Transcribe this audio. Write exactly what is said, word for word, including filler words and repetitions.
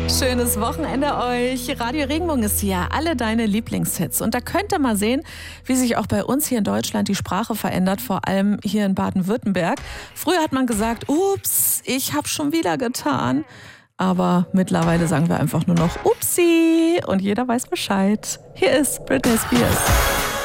Schönes Wochenende euch. Radio Regenbogen ist hier. Alle deine Lieblingshits. Und da könnt ihr mal sehen, wie sich auch bei uns hier in Deutschland die Sprache verändert, vor allem hier in Baden-Württemberg. Früher hat man gesagt, ups, ich hab schon wieder getan. Aber mittlerweile sagen wir einfach nur noch Upsi und jeder weiß Bescheid. Hier ist Britney Spears.